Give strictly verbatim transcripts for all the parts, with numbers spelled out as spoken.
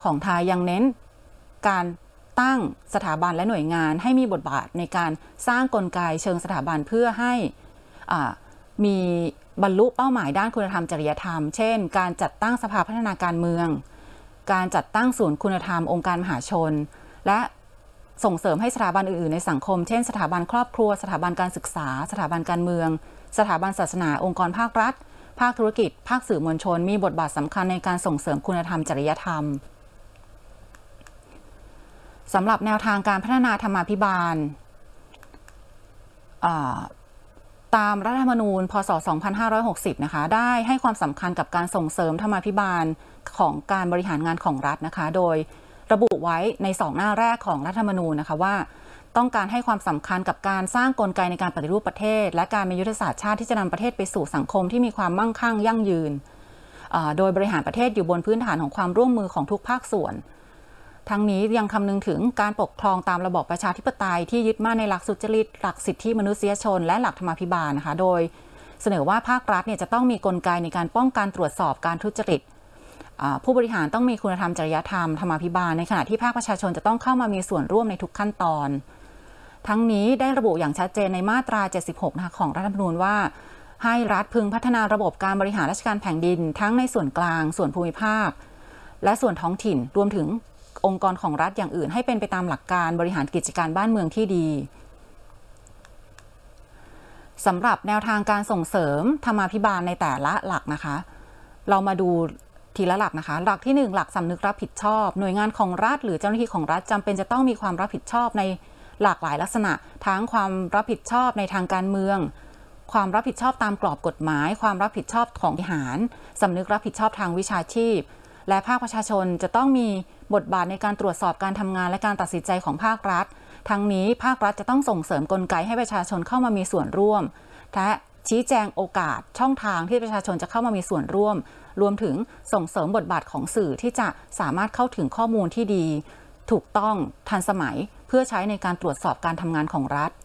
ของไทยยังเน้นการตั้งสถาบันและหน่วยงานให้มีบทบาทในการสร้างกลไกเชิงสถาบันเพื่อให้มีบรรลุเป้าหมายด้านคุณธรรมจริยธรรมเช่นการจัดตั้งสภาพัฒนาการเมืองการจัดตั้งศูนย์คุณธรรมองค์การมหาชนและส่งเสริมให้สถาบันอื่นๆในสังคมเช่นสถาบันครอบครัวสถาบันการศึกษาสถาบันการเมืองสถาบันศาสนาองค์กรภาครัฐภาคธุรกิจภาคสื่อมวลชนมีบทบาทสำคัญในการส่งเสริมคุณธรรมจริยธรรมสำหรับแนวทางการพัฒนาธรรมาภิบาลตามรัฐธรรมนูญพ.ศ. สองพันห้าร้อยหกสิบนะคะได้ให้ความสำคัญกับการส่งเสริมธรรมาภิบาลของการบริหารงานของรัฐนะคะโดยระบุไว้ในสองหน้าแรกของรัฐธรรมนูญนะคะว่าต้องการให้ความสำคัญกับการสร้างกลไกในการปฏิรูปประเทศและการมียุทธศาสตร์ชาติที่จะนำประเทศไปสู่สังคมที่มีความมั่งคั่งยั่งยืนโดยบริหารประเทศอยู่บนพื้นฐานของความร่วมมือของทุกภาคส่วนทั้งนี้ยังคำนึงถึงการปกครองตามระบอบประชาธิปไตยที่ยึดมั่นในหลักสุจริตหลักสิทธิมนุษยชนและหลักธรรมาภิบาลนะคะโดยเสนอว่าภาครัฐเนี่ยจะต้องมีกลไกในการป้องกันตรวจสอบการทุจริตผู้บริหารต้องมีคุณธรรมจริยธรรมธรรมาภิบาลในขณะที่ภาคประชาชนจะต้องเข้ามามีส่วนร่วมในทุกขั้นตอนทั้งนี้ได้ระบุอย่างชัดเจนในมาตราเจ็ดสิบหกนะคะของรัฐธรรมนูญว่าให้รัฐพึงพัฒนาระบบการบริหารราชการแผ่นดินทั้งในส่วนกลางส่วนภูมิภาคและส่วนท้องถิ่นรวมถึงองค์กรของรัฐอย่างอื่นให้เป็นไปตามหลักการบริหารกิจการบ้านเมืองที่ดีสำหรับแนวทางการส่งเสริมธรรมาภิบาลในแต่ละหลักนะคะเรามาดูทีละหลักนะคะหลักที่หนึ่งหลักสำนึกรับผิดชอบหน่วยงานของรัฐหรือเจ้าหน้าที่ของรัฐจำเป็นจะต้องมีความรับผิดชอบในหลากหลายลักษณะทั้งความรับผิดชอบในทางการเมืองความรับผิดชอบตามกรอบกฎหมายความรับผิดชอบของทหารสำนึกรับผิดชอบทางวิชาชีพและภาคประชาชนจะต้องมีบทบาทในการตรวจสอบการทำงานและการตัดสินใจของภาครัฐทั้งนี้ภาครัฐจะต้องส่งเสริมกลไกให้ประชาชนเข้ามามีส่วนร่วมและชี้แจงโอกาสช่องทางที่ประชาชนจะเข้ามามีส่วนร่วมรวมถึงส่งเสริมบทบาทของสื่อที่จะสามารถเข้าถึงข้อมูลที่ดีถูกต้องทันสมัยเพื่อใช้ในการตรวจสอบการทำงานของรัฐ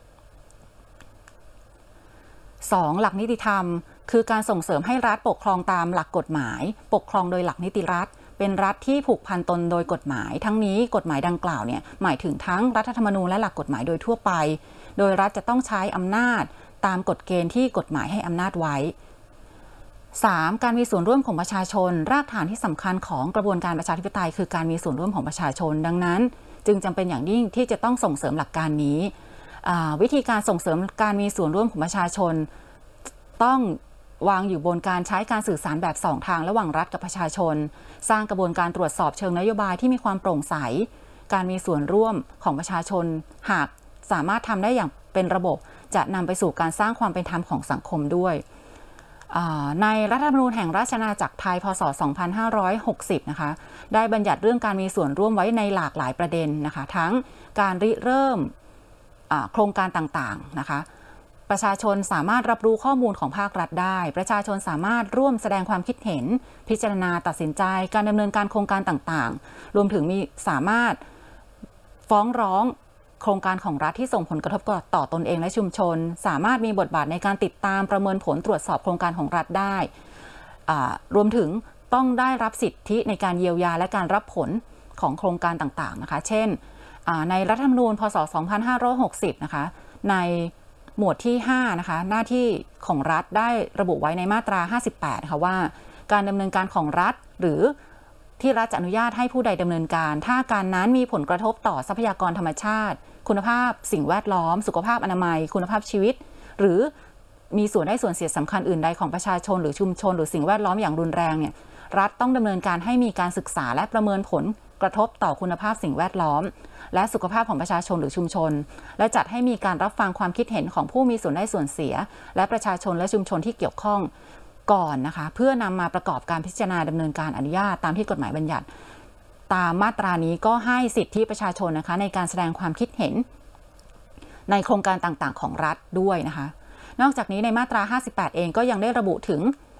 สอง หลักนิติธรรมคือการส่งเสริมให้รัฐปกครองตามหลักกฎหมายปกครองโดยหลักนิติรัฐเป็นรัฐที่ผูกพันตนโดยกฎหมายทั้งนี้กฎหมายดังกล่าวเนี่ยหมายถึงทั้งรัฐธรรมนูญและหลักกฎหมายโดยทั่วไปโดยรัฐจะต้องใช้อำนาจตามกฎเกณฑ์ที่กฎหมายให้อำนาจไว้ สาม การมีส่วนร่วมของประชาชนรากฐานที่สำคัญของกระบวนการประชาธิปไตยคือการมีส่วนร่วมของประชาชนดังนั้นจึงจำเป็นอย่างยิ่งที่จะต้องส่งเสริมหลักการนี้วิธีการส่งเสริมการมีส่วนร่วมของประชาชนต้องวางอยู่บนการใช้การสื่อสารแบบสองทางระหว่างรัฐกับประชาชนสร้างกระบวนการตรวจสอบเชิงนโยบายที่มีความโปร่งใสการมีส่วนร่วมของประชาชนหากสามารถทำได้อย่างเป็นระบบจะนำไปสู่การสร้างความเป็นธรรมของสังคมด้วยในรัฐธรรมนูญแห่งราชอาณาจักรไทยพ.ศ. สองพันห้าร้อยหกสิบนะคะได้บัญญัติเรื่องการมีส่วนร่วมไว้ในหลากหลายประเด็นนะคะทั้งการริเริ่มโครงการต่างๆนะคะประชาชนสามารถรับรู้ข้อมูลของภาครัฐได้ประชาชนสามารถร่วมแสดงความคิดเห็นพิจารณาตัดสินใจการดำเนินการโครงการต่างๆรวมถึงมีสามารถฟ้องร้องโครงการของรัฐที่ส่งผลกระทบต่อตนเองและชุมชนสามารถมีบทบาทในการติดตามประเมินผลตรวจสอบโครงการของรัฐได้รวมถึงต้องได้รับสิทธิในการเยียวยาและการรับผลของโครงการต่างๆนะคะเช่นในรัฐธรรมนูญพ.ศ. สองพันห้าร้อยหกสิบนะคะในหมวดที่ห้านะคะหน้าที่ของรัฐได้ระบุไว้ในมาตราห้าสิบแปดนะคะว่าการดำเนินการของรัฐหรือที่รัฐจะอนุญาตให้ผู้ใดดำเนินการถ้าการนั้นมีผลกระทบต่อทรัพยากรธรรมชาติคุณภาพสิ่งแวดล้อมสุขภาพอนามัยคุณภาพชีวิตหรือมีส่วนได้ส่วนเสียสำคัญอื่นใดของประชาชนหรือชุมชนหรือสิ่งแวดล้อมอย่างรุนแรงเนี่ยรัฐต้องดำเนินการให้มีการศึกษาและประเมินผลกระทบต่อคุณภาพสิ่งแวดล้อมและสุขภาพของประชาชนหรือชุมชนและจัดให้มีการรับฟังความคิดเห็นของผู้มีส่วนได้ส่วนเสียและประชาชนและชุมชนที่เกี่ยวข้องก่อนนะคะเพื่อนำมาประกอบการพิจารณาดำเนินการอนุญาตตามที่กฎหมายบัญญัติตามมาตรานี้ก็ให้สิทธิประชาชนนะคะในการแสดงความคิดเห็นในโครงการต่างๆของรัฐด้วยนะคะนอกจากนี้ในมาตราห้าสิบแปดเองก็ยังได้ระบุถึง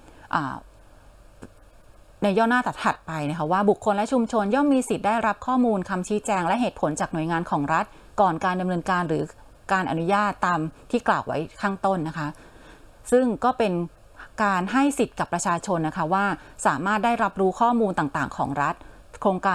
ในย่อหน้าถัดไปนะคะว่าบุคคลและชุมชนย่อมมีสิทธิ์ได้รับข้อมูลคำชี้แจงและเหตุผลจากหน่วยงานของรัฐก่อนการดำเนินการหรือการอนุญาตตามที่กล่าวไว้ข้างต้นนะคะซึ่งก็เป็นการให้สิทธิ์กับประชาชนนะคะว่าสามารถได้รับรู้ข้อมูลต่างๆของรัฐโครงการ